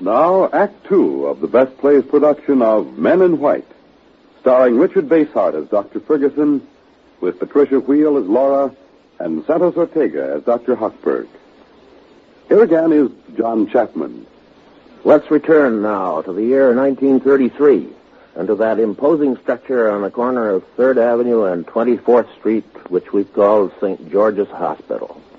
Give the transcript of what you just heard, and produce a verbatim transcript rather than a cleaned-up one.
Now, Act Two of the Best Plays production of Men in White, starring Richard Basehart as Doctor Ferguson, with Patricia Wheel as Laura, and Santos Ortega as Doctor Hochberg. Here again is John Chapman. Let's return now to the year nineteen thirty-three, and to that imposing structure on the corner of third Avenue and twenty-fourth Street, which we call Saint George's Hospital.